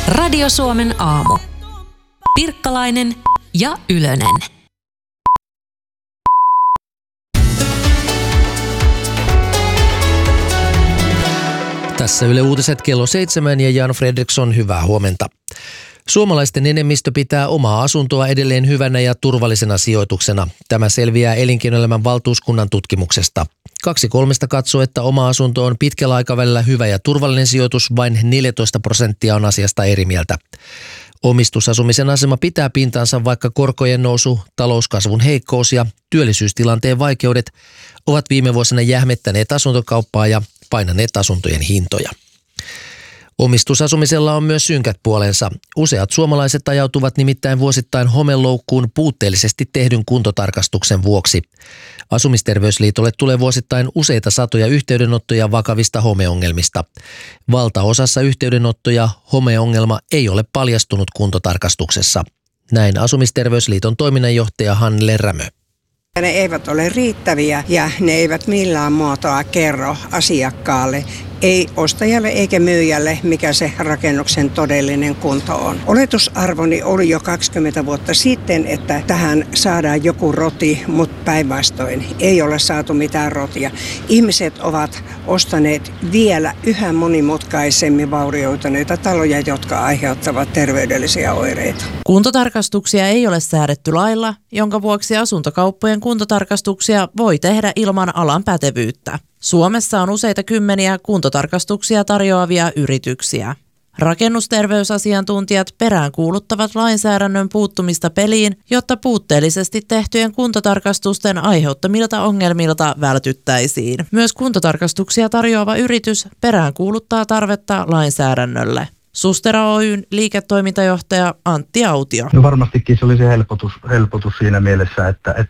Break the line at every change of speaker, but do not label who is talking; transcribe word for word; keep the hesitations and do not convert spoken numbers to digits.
Radio Suomen aamu. Pirkkalainen ja Ylönen.
Tässä Yle Uutiset kello seitsemän ja Jan Fredriksson, hyvää huomenta. Suomalaisten enemmistö pitää omaa asuntoa edelleen hyvänä ja turvallisena sijoituksena. Tämä selviää Elinkeinoelämän valtuuskunnan tutkimuksesta. Kaksi kolmesta katsoo, että oma asunto on pitkällä aikavälillä hyvä ja turvallinen sijoitus, vain neljätoista prosenttia on asiasta eri mieltä. Omistusasumisen asema pitää pintansa, vaikka korkojen nousu, talouskasvun heikkous ja työllisyystilanteen vaikeudet ovat viime vuosina jähmettäneet asuntokauppaa ja painaneet asuntojen hintoja. Omistusasumisella on myös synkät puolensa. Useat suomalaiset ajautuvat nimittäin vuosittain homeloukkuun puutteellisesti tehdyn kuntotarkastuksen vuoksi. Asumisterveysliitolle tulee vuosittain useita satoja yhteydenottoja vakavista homeongelmista. Valtaosassa yhteydenottoja homeongelma ei ole paljastunut kuntotarkastuksessa. Näin Asumisterveysliiton toiminnanjohtaja Hannele Rämö.
Ne eivät ole riittäviä ja ne eivät millään muotoa kerro asiakkaalle, ei ostajalle eikä myyjälle, mikä se rakennuksen todellinen kunto on. Oletusarvoni oli jo kaksikymmentä vuotta sitten, että tähän saadaan joku roti, mutta päinvastoin ei ole saatu mitään rotia. Ihmiset ovat ostaneet vielä yhä monimutkaisemmin vaurioituneita taloja, jotka aiheuttavat terveydellisiä oireita.
Kuntotarkastuksia ei ole säädetty lailla, jonka vuoksi asuntokauppojen kuntotarkastuksia voi tehdä ilman alan pätevyyttä. Suomessa on useita kymmeniä kuntotarkastuksia tarjoavia yrityksiä. Rakennusterveysasiantuntijat peräänkuuluttavat lainsäädännön puuttumista peliin, jotta puutteellisesti tehtyjen kuntotarkastusten aiheuttamilta ongelmilta vältyttäisiin. Myös kuntotarkastuksia tarjoava yritys peräänkuuluttaa tarvetta lainsäädännölle. Sustera Oy:n liiketoimintajohtaja Antti Autio.
No varmastikin se oli se helpotus, helpotus siinä mielessä, että, että